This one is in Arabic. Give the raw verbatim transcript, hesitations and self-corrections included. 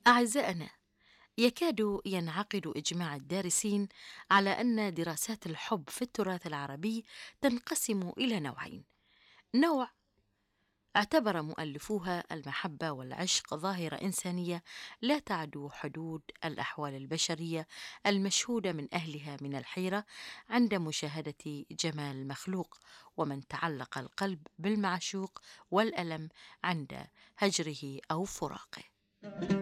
أعزائنا، يكاد ينعقد إجماع الدارسين على أن دراسات الحب في التراث العربي تنقسم إلى نوعين. نوع اعتبر مؤلفوها المحبة والعشق ظاهرة إنسانية لا تعدو حدود الأحوال البشرية المشهودة من أهلها من الحيرة عند مشاهدة جمال المخلوق، ومن تعلق القلب بالمعشوق والألم عند هجره أو فراقه.